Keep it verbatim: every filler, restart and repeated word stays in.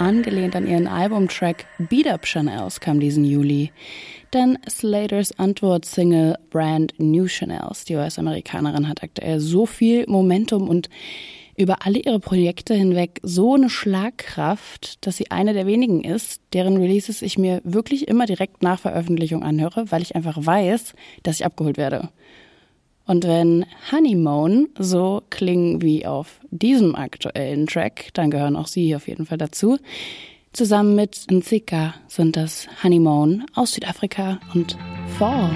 angelehnt an ihren Albumtrack Beat Up Chanels kam diesen Juli. Dann Slaters Antwort-Single Brand New Chanels. Die U S-Amerikanerin hat aktuell so viel Momentum und über alle ihre Projekte hinweg so eine Schlagkraft, dass sie eine der wenigen ist, deren Releases ich mir wirklich immer direkt nach Veröffentlichung anhöre, weil ich einfach weiß, dass ich abgeholt werde. Und wenn Honeymoon so klingen wie auf diesem aktuellen Track, dann gehören auch sie auf jeden Fall dazu. Zusammen mit Nsika sind das Honeymoon aus Südafrika und Fall.